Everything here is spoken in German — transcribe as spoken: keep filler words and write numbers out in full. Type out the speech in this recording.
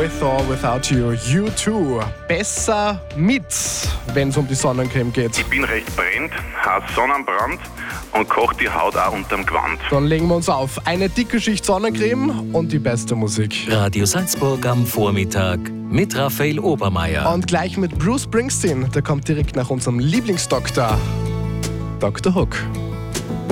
With or Without You, You Too. Besser mit, wenn es um die Sonnencreme geht. Ich bin recht brennt, habe Sonnenbrand und koche die Haut auch unterm Gewand. Dann legen wir uns auf. Eine dicke Schicht Sonnencreme und die beste Musik. Radio Salzburg am Vormittag mit Raphael Obermeier. Und gleich mit Bruce Springsteen. Der kommt direkt nach unserem Lieblingsdoktor, Doktor Hook.